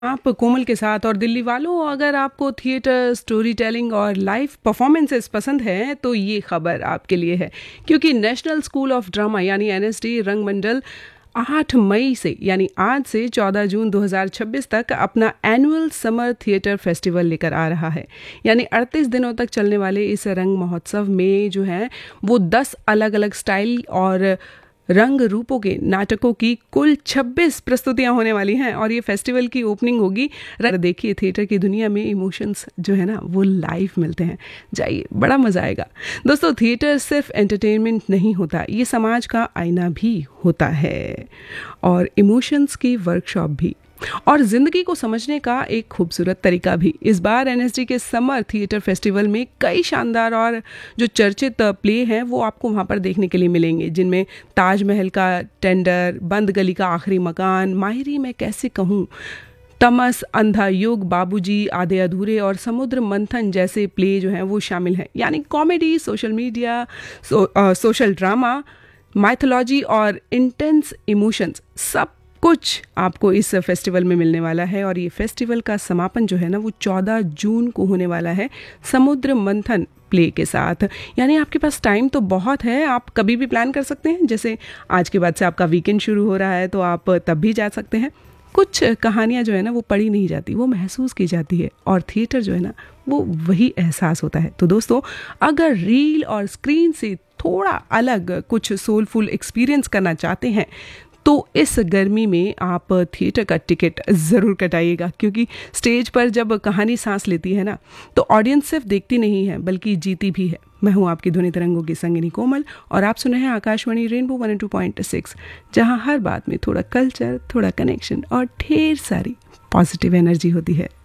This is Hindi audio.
आप कोमल के साथ। और दिल्ली वालों, अगर आपको थिएटर, स्टोरी टेलिंग और लाइव परफॉर्मेंसेस पसंद हैं तो ये खबर आपके लिए है, क्योंकि नेशनल स्कूल ऑफ ड्रामा यानी एनएसडी रंगमंडल 8 मई से यानी आज से 14 जून 2026 तक अपना एनुअल समर थिएटर फेस्टिवल लेकर आ रहा है। यानी 38 दिनों तक चलने वाले इस रंग महोत्सव में जो है वो 10 अलग अलग स्टाइल और रंग रूपों के नाटकों की कुल 26 प्रस्तुतियां होने वाली हैं। और ये फेस्टिवल की ओपनिंग होगी। देखिए, थिएटर की दुनिया में इमोशंस जो है ना वो लाइव मिलते हैं। जाइए, बड़ा मजा आएगा। दोस्तों, थिएटर सिर्फ एंटरटेनमेंट नहीं होता, ये समाज का आईना भी होता है और इमोशंस की वर्कशॉप भी, और जिंदगी को समझने का एक खूबसूरत तरीका भी। इस बार एनएसडी के समर थिएटर फेस्टिवल में कई शानदार और जो चर्चित प्ले हैं वो आपको वहाँ पर देखने के लिए मिलेंगे, जिनमें ताजमहल का टेंडर, बंद गली का आखिरी मकान, माहिरी मैं कैसे कहूँ, तमस, अंधा युग, बाबूजी, आधे अधूरे और समुद्र मंथन जैसे प्ले जो हैं वो शामिल हैं। यानी comedy, social media, social drama, mythology और इंटेंस इमोशंस, सब कुछ आपको इस फेस्टिवल में मिलने वाला है। और ये फेस्टिवल का समापन जो है ना वो 14 जून को होने वाला है समुद्र मंथन प्ले के साथ। यानी आपके पास टाइम तो बहुत है, आप कभी भी प्लान कर सकते हैं। जैसे आज के बाद से आपका वीकेंड शुरू हो रहा है तो आप तब भी जा सकते हैं। कुछ कहानियाँ जो है ना वो पढ़ी नहीं जाती, वो महसूस की जाती है, और थिएटर जो है ना वो वही एहसास होता है। तो दोस्तों, अगर रील और स्क्रीन से थोड़ा अलग कुछ सोलफुल एक्सपीरियंस करना चाहते हैं तो इस गर्मी में आप थिएटर का टिकट ज़रूर कटाइएगा, क्योंकि स्टेज पर जब कहानी सांस लेती है ना तो ऑडियंस सिर्फ देखती नहीं है बल्कि जीती भी है। मैं हूँ आपकी ध्वनि तरंगों की संगिनी कोमल, और आप सुन रहे हैं आकाशवाणी रेनबो 102.6, जहाँ हर बात में थोड़ा कल्चर, थोड़ा कनेक्शन और ढेर सारी पॉजिटिव एनर्जी होती है।